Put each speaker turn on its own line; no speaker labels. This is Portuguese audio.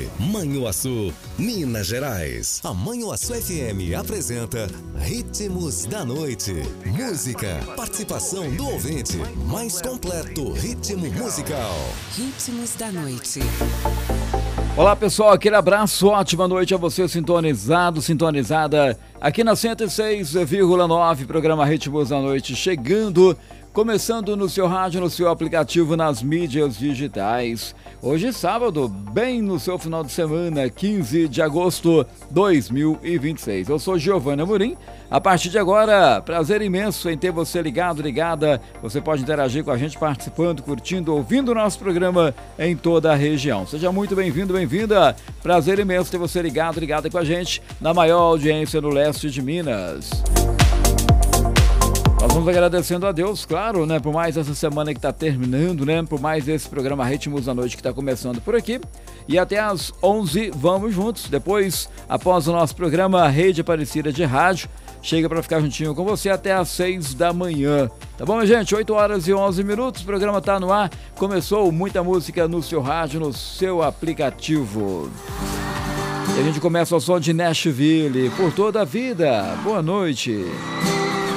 Manhuaçu, Minas Gerais. A Manhuaçu FM apresenta Ritmos da Noite. Música, participação do ouvinte, mais completo ritmo musical.
Ritmos da Noite.
Olá pessoal, aquele abraço, ótima noite a você sintonizado, sintonizada aqui na 106,9, programa Ritmos da Noite chegando, começando no seu rádio, no seu aplicativo, nas mídias digitais. Hoje sábado, bem no seu final de semana, 15 de agosto de 2026. Eu sou Giovana Amorim. A partir de agora, prazer imenso em ter você ligado, ligada. Você pode interagir com a gente participando, curtindo, ouvindo o nosso programa em toda a região. Seja muito bem-vindo, bem-vinda. Prazer imenso ter você ligado, ligada com a gente na maior audiência no leste de Minas. Nós vamos agradecendo a Deus, claro, né, por mais essa semana que está terminando, né, por mais esse programa Ritmos da Noite que está começando por aqui. E até às 11 vamos juntos. Depois, após o nosso programa Rede Aparecida de Rádio, chega para ficar juntinho com você até às 6 da manhã. Tá bom, gente? 8 horas e 11 minutos, o programa tá no ar. Começou muita música no seu rádio, no seu aplicativo. E a gente começa o som de Nashville, Por Toda a Vida. Boa noite.